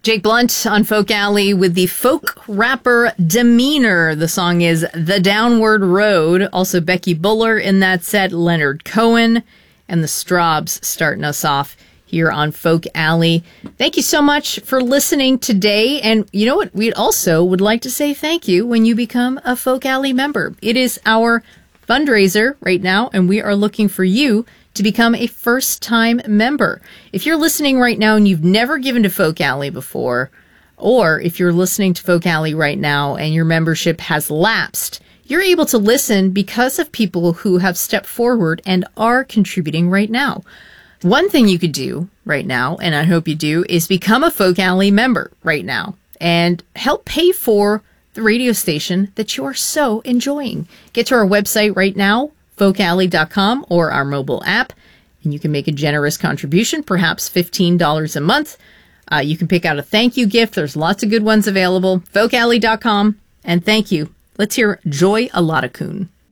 Jake Blunt on Folk Alley with the folk rapper Demeanor. The song is The Downward Road. Also Becky Buller in that set, Leonard Cohen, and the Straubs starting us off here on Folk Alley. Thank you so much for listening today. And you know what? We also would like to say thank you when you become a Folk Alley member. It is our fundraiser right now, and we are looking for you to become a first-time member. If you're listening right now and you've never given to Folk Alley before, or if you're listening to Folk Alley right now and your membership has lapsed, you're able to listen because of people who have stepped forward and are contributing right now. One thing you could do right now, and I hope you do, is become a Folk Alley member right now and help pay for the radio station that you are so enjoying. Get to our website right now, folkalley.com, or our mobile app, and you can make a generous contribution, perhaps $15 a month. You can pick out a thank you gift. There's lots of good ones available. folkalley.com, and thank you. Let's hear Joy Aladakun.